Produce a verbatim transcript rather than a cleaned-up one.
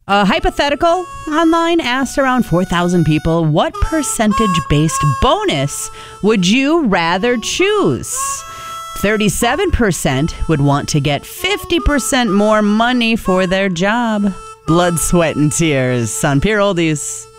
A hypothetical online asked around four thousand people, what percentage-based bonus would you rather choose? thirty-seven percent would want to get fifty percent more money for their job. Blood, sweat, and tears on Pure Oldies.